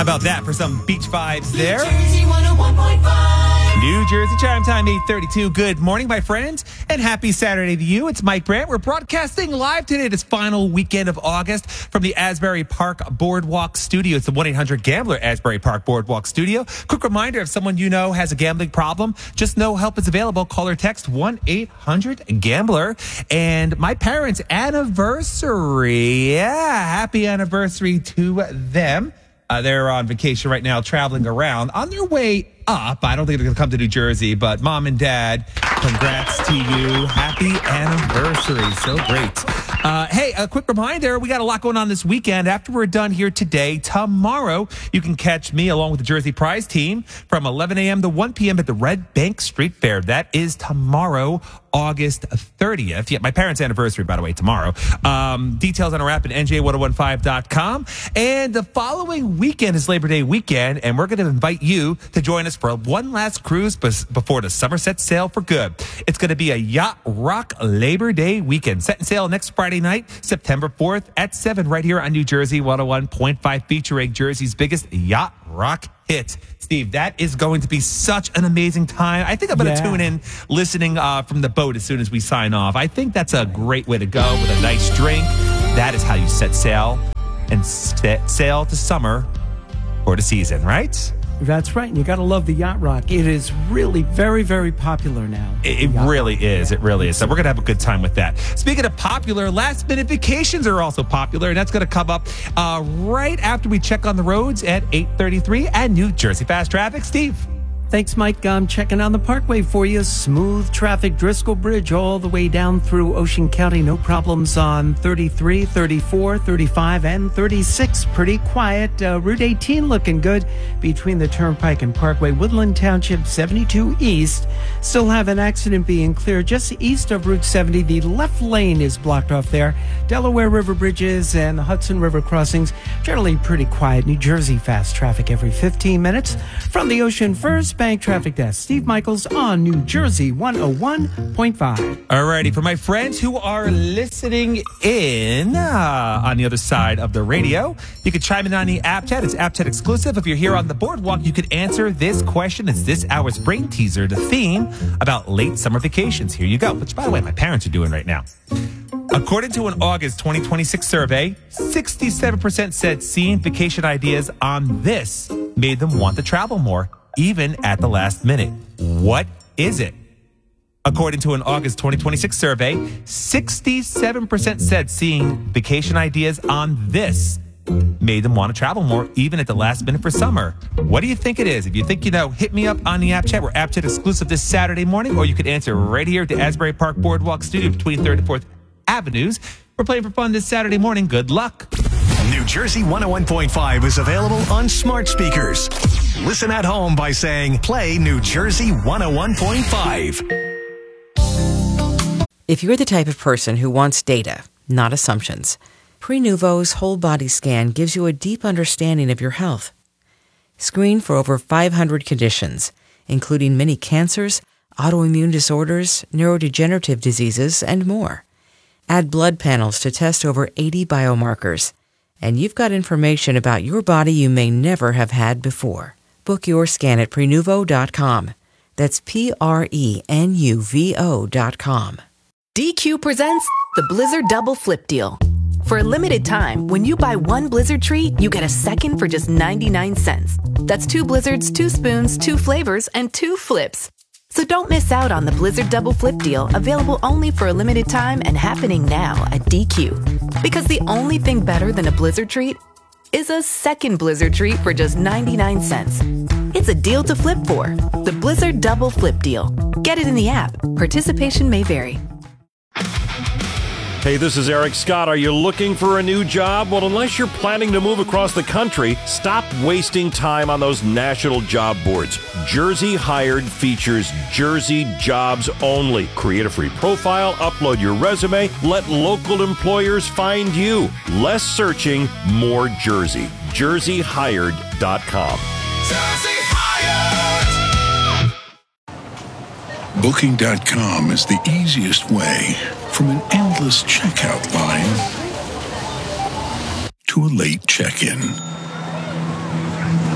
about that for some beach vibes there? New Jersey 101.5. New Jersey Chime Time, 8:32. Good morning, my friends, and happy Saturday to you. It's Mike Brandt. We're broadcasting live today, this final weekend of August, from the Asbury Park Boardwalk Studio. It's the 1-800-GAMBLER Asbury Park Boardwalk Studio. Quick reminder, if someone you know has a gambling problem, just know help is available. Call or text 1-800-GAMBLER. And my parents' anniversary. Yeah, happy anniversary to them. They're on vacation right now, traveling around. On their way up, I don't think they're going to come to New Jersey, but Mom and Dad, congrats to you. Happy anniversary. So great. Hey, a quick reminder, we got a lot going on this weekend. After we're done here today, tomorrow, you can catch me along with the Jersey Prize team from 11 a.m. to 1 p.m. at the Red Bank Street Fair. That is tomorrow, August 30th. Yeah, my parents' anniversary, by the way, tomorrow. Details on our app at nj1015.com. And the following weekend is Labor Day weekend, and we're going to invite you to join us for one last cruise before the summer sets sail for good. It's going to be a Yacht Rock Labor Day weekend. Setting sail next Friday night, September 4th at 7 right here on New Jersey 101.5, featuring Jersey's biggest yacht rock hit. Steve, that is going to be such an amazing time. I think I'm going to tune in listening from the boat as soon as we sign off. I think that's a great way to go with a nice drink. That is how you set sail and set sail to summer for the season, right? That's right. And you got to love the Yacht Rock. It is really very, very popular now. It really is. It really is. So we're going to have a good time with that. Speaking of popular, last-minute vacations are also popular, and that's going to come up right after we check on the roads at 8:33 at New Jersey Fast Traffic. Steve. Thanks, Mike. I'm checking on the Parkway for you. Smooth traffic, Driscoll Bridge all the way down through Ocean County. No problems on 33, 34, 35, and 36. Pretty quiet. Route 18 looking good between the Turnpike and Parkway. Woodland Township 72 East. Still have an accident being cleared just east of Route 70. The left lane is blocked off there. Delaware River bridges and the Hudson River crossings. Generally pretty quiet. New Jersey fast traffic every 15 minutes. From the Ocean First Bank Traffic Desk, Steve Michaels on New Jersey 101.5. Alrighty, for my friends who are listening in on the other side of the radio, you can chime in on the app chat. It's app chat exclusive. If you're here on the boardwalk, you could answer this question. It's this hour's brain teaser, the theme about late summer vacations. Here you go, which, by the way, my parents are doing right now. According to an August 2026 survey, 67% said seeing vacation ideas on this made them want to travel more, even at the last minute. What is it? According to an August 2026 survey, 67% said seeing vacation ideas on this made them want to travel more, even at the last minute for summer. What do you think it is? If you think you know, hit me up on the app chat. We're app chat exclusive this Saturday morning, or you could answer right here at the Asbury Park Boardwalk Studio between 3rd and 4th Avenues. We're playing for fun this Saturday morning. Good luck. New Jersey 101.5 is available on smart speakers. Listen at home by saying, play New Jersey 101.5. If you're the type of person who wants data, not assumptions, Prenuvo's whole body scan gives you a deep understanding of your health. Screen for over 500 conditions, including many cancers, autoimmune disorders, neurodegenerative diseases, and more. Add blood panels to test over 80 biomarkers, and you've got information about your body you may never have had before. Book your scan at Prenuvo.com. That's Prenuvo.com. DQ presents the Blizzard Double Flip Deal. For a limited time, when you buy one Blizzard treat, you get a second for just 99 cents. That's 2 Blizzards, 2 spoons, 2 flavors, and 2 flips. So don't miss out on the Blizzard Double Flip Deal, available only for a limited time and happening now at DQ. Because the only thing better than a Blizzard treat is a second Blizzard treat for just 99 cents. It's a deal to flip for. The Blizzard Double Flip Deal. Get it in the app. Participation may vary. Hey, this is Eric Scott. Are you looking for a new job? Well, unless you're planning to move across the country, stop wasting time on those national job boards. Jersey Hired features Jersey jobs only. Create a free profile, upload your resume, let local employers find you. Less searching, more Jersey. JerseyHired.com. Jersey Hired! Booking.com is the easiest way from an endless checkout line to a late check-in.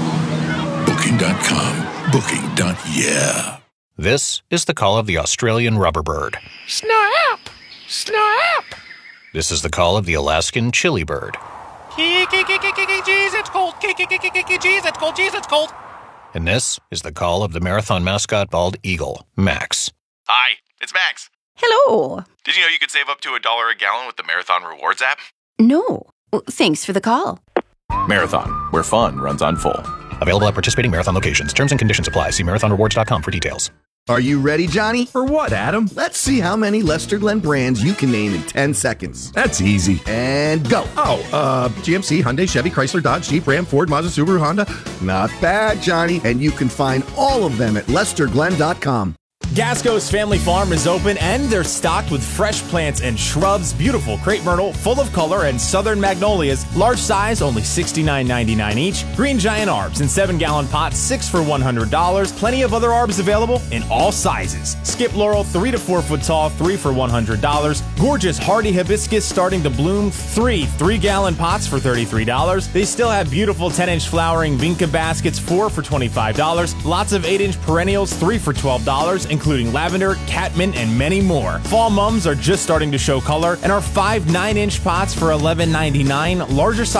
Booking.com. Booking.yeah. This is the call of the Australian rubber bird. Snap! Snap! This is the call of the Alaskan chili bird. Jeez, it's cold. Jeez, it's cold. Jeez, it's cold. And this is the call of the marathon mascot bald eagle, Max. Hi, it's Max. Hello. Did you know you could save up to $1 a gallon with the Marathon Rewards app? No. Thanks for the call. Marathon, where fun runs on full. Available at participating marathon locations. Terms and conditions apply. See marathonrewards.com for details. Are you ready, Johnny? For what, Adam? Let's see how many Lester Glenn brands you can name in 10 seconds. That's easy. And go. GMC, Hyundai, Chevy, Chrysler, Dodge, Jeep, Ram, Ford, Mazda, Subaru, Honda. Not bad, Johnny. And you can find all of them at lesterglenn.com. Gasco's Family Farm is open and they're stocked with fresh plants and shrubs, beautiful crepe myrtle, full of color, and southern magnolias, large size, only $69.99 each, green giant arbs in 7-gallon pots, 6 for $100, plenty of other arbs available in all sizes. Skip laurel, 3 to 4 foot tall, 3 for $100, gorgeous hardy hibiscus starting to bloom, 3-gallon pots for $33. They still have beautiful 10-inch flowering vinca baskets, 4 for $25, lots of 8-inch perennials, 3 for $12, including lavender, catmint, and many more. Fall mums are just starting to show color and are 5 9-inch pots for $11.99. Larger size